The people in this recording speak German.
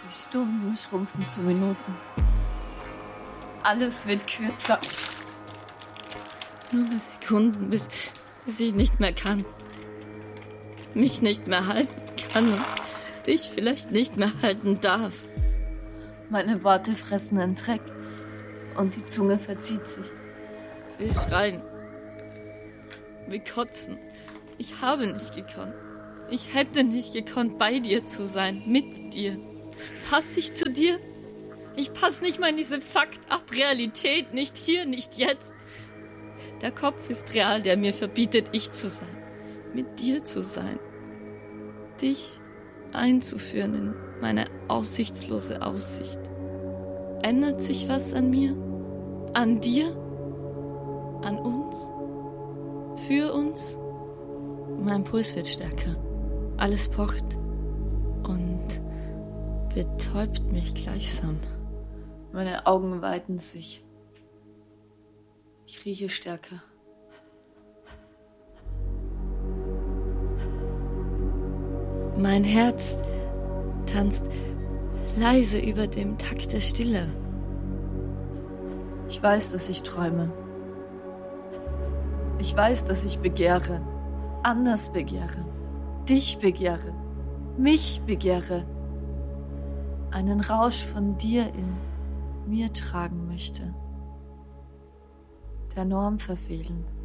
Die Stunden schrumpfen zu Minuten. Alles wird kürzer. Nur mehr Sekunden, bis ich nicht mehr kann. Mich nicht mehr halten kann und dich vielleicht nicht mehr halten darf. Meine Worte fressen den Dreck und die Zunge verzieht sich. Wir schreien. Wir kotzen. Ich habe nicht gekonnt. Ich hätte nicht gekonnt, bei dir zu sein, mit dir. Passe ich zu dir? Ich passe nicht mal in diese Fakt-ab-Realität, nicht hier, nicht jetzt. Der Kopf ist real, der mir verbietet, ich zu sein, mit dir zu sein. Dich einzuführen in meine aussichtslose Aussicht. Ändert sich was an mir? An dir? An uns? Für uns? Mein Puls wird stärker. Alles pocht und betäubt mich gleichsam. Meine Augen weiten sich. Ich rieche stärker. Mein Herz tanzt leise über dem Takt der Stille. Ich weiß, dass ich träume. Ich weiß, dass ich begehre, anders begehre, dich begehre, mich begehre, einen Rausch von dir in mir tragen möchte, der Norm verfehlen.